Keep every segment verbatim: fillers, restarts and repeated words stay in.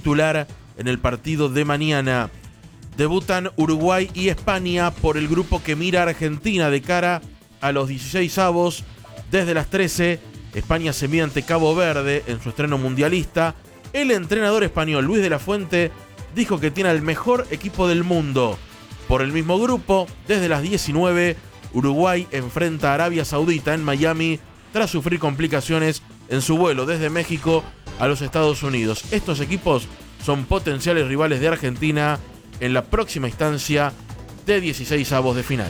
titular en el partido de mañana. Debutan Uruguay y España por el grupo que mira a Argentina de cara a los dieciseisavos. Desde las trece, España se mide ante Cabo Verde en su estreno mundialista. El entrenador español Luis de la Fuente dijo que tiene el mejor equipo del mundo. Por el mismo grupo, desde las diecinueve, Uruguay enfrenta a Arabia Saudita en Miami tras sufrir complicaciones en su vuelo desde México a los Estados Unidos. Estos equipos son potenciales rivales de Argentina en la próxima instancia de dieciseisavos de final.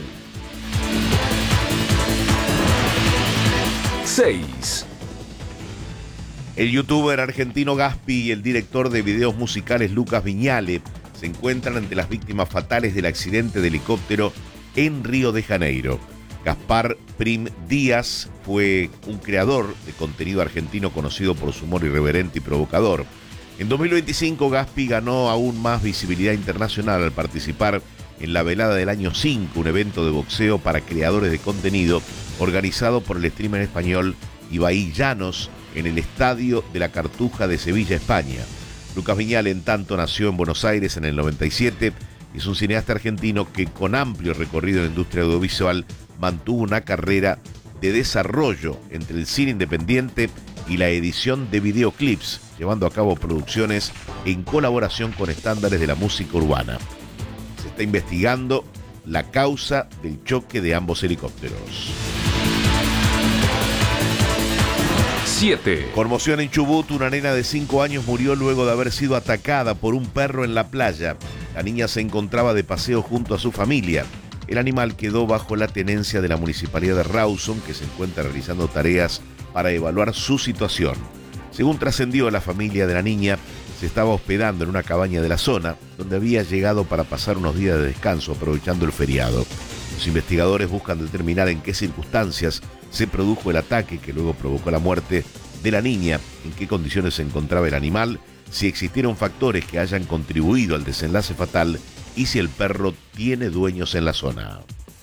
seis. El youtuber argentino Gaspi y el director de videos musicales Lucas Viñale se encuentran entre las víctimas fatales del accidente de helicóptero en Río de Janeiro. Gaspar Prim Díaz fue un creador de contenido argentino conocido por su humor irreverente y provocador. En dos mil veinticinco, Gaspi ganó aún más visibilidad internacional al participar en la velada del año cinco, un evento de boxeo para creadores de contenido organizado por el streamer español Ibai Llanos en el Estadio de la Cartuja de Sevilla, España. Lucas Viñale, en tanto, nació en Buenos Aires en el noventa y siete y es un cineasta argentino que, con amplio recorrido en la industria audiovisual, mantuvo una carrera de desarrollo entre el cine independiente y la edición de videoclips, llevando a cabo producciones en colaboración con estándares de la música urbana. Se está investigando la causa del choque de ambos helicópteros. siete. Conmoción en Chubut, una nena de cinco años murió luego de haber sido atacada por un perro en la playa. La niña se encontraba de paseo junto a su familia. El animal quedó bajo la tenencia de la Municipalidad de Rawson, que se encuentra realizando tareas para evaluar su situación. Según trascendió, la familia de la niña se estaba hospedando en una cabaña de la zona, donde había llegado para pasar unos días de descanso aprovechando el feriado. Los investigadores buscan determinar en qué circunstancias se produjo el ataque que luego provocó la muerte de la niña, en qué condiciones se encontraba el animal, si existieron factores que hayan contribuido al desenlace fatal y si el perro tiene dueños en la zona.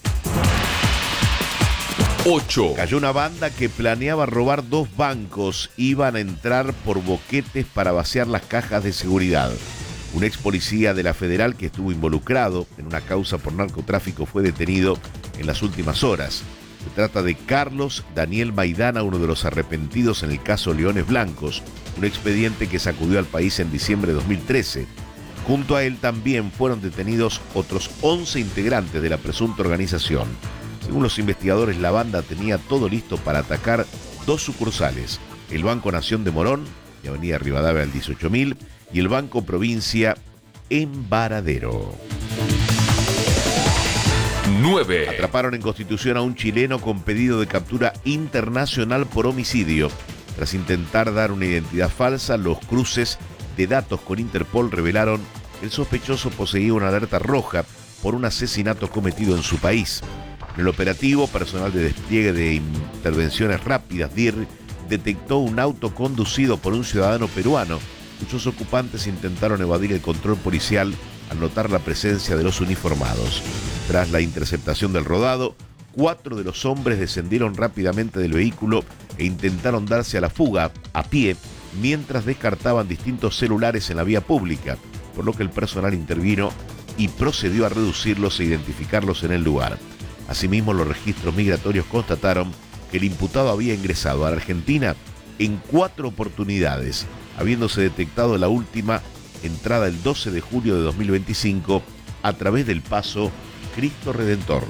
ocho. Cayó una banda que planeaba robar dos bancos. Iban a entrar por boquetes para vaciar las cajas de seguridad. Un ex policía de la Federal que estuvo involucrado en una causa por narcotráfico fue detenido en las últimas horas. Se trata de Carlos Daniel Maidana, uno de los arrepentidos en el caso Leones Blancos, un expediente que sacudió al país en diciembre de dos mil trece. Junto a él también fueron detenidos otros once integrantes de la presunta organización. Según los investigadores, la banda tenía todo listo para atacar dos sucursales, el Banco Nación de Morón, de Avenida Rivadavia al dieciocho mil, y el Banco Provincia en Varadero. nueve. Atraparon en Constitución a un chileno con pedido de captura internacional por homicidio. Tras intentar dar una identidad falsa, los cruces de datos con Interpol revelaron que el sospechoso poseía una alerta roja por un asesinato cometido en su país. En el operativo, personal de despliegue de intervenciones rápidas, D I R, detectó un auto conducido por un ciudadano peruano, cuyos ocupantes intentaron evadir el control policial al notar la presencia de los uniformados. Tras la interceptación del rodado, cuatro de los hombres descendieron rápidamente del vehículo e intentaron darse a la fuga a pie mientras descartaban distintos celulares en la vía pública, por lo que el personal intervino y procedió a reducirlos e identificarlos en el lugar. Asimismo, los registros migratorios constataron que el imputado había ingresado a la Argentina en cuatro oportunidades, habiéndose detectado la última entrada el doce de julio de dos mil veinticinco a través del paso Cristo Redentor.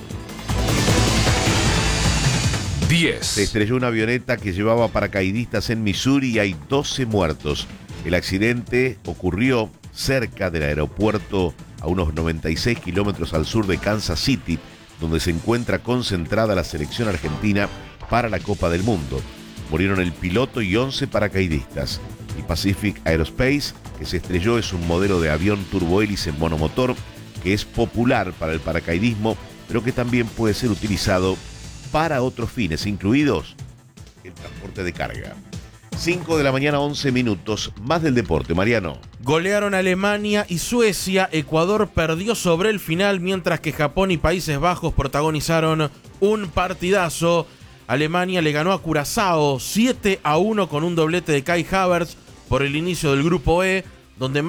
diez. Se estrelló una avioneta que llevaba paracaidistas en Missouri y hay doce muertos. El accidente ocurrió cerca del aeropuerto a unos noventa y seis kilómetros al sur de Kansas City, donde se encuentra concentrada la selección argentina para la Copa del Mundo. Murieron el piloto y once paracaidistas. El Pacific Aerospace, que se estrelló, es un modelo de avión turbohélice monomotor que es popular para el paracaidismo, pero que también puede ser utilizado para otros fines, incluidos el transporte de carga. cinco de la mañana, once minutos, más del deporte, Mariano. Golearon Alemania y Suecia. Ecuador perdió sobre el final, mientras que Japón y Países Bajos protagonizaron un partidazo. Alemania le ganó a Curazao siete a uno con un doblete de Kai Havertz por el inicio del grupo E, donde